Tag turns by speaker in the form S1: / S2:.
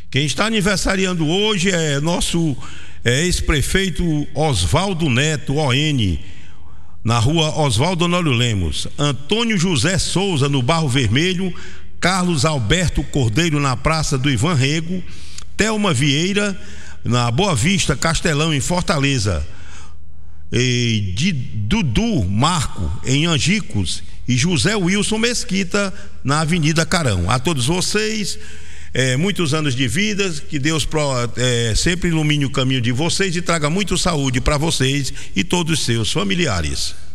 S1: Quem está aniversariando hoje é nosso ex-prefeito Oswaldo Neto, ON, na rua Oswaldo Honório Lemos, Antônio José Souza, no Barro Vermelho, Carlos Alberto Cordeiro, na Praça do Ivan Rego, Thelma Vieira, na Boa Vista, Castelão, em Fortaleza, e de Dudu Marco, em Angicos, e José Wilson Mesquita, na Avenida Carão. A todos vocês, muitos anos de vida, que Deus sempre ilumine o caminho de vocês e traga muita saúde para vocês e todos os seus familiares.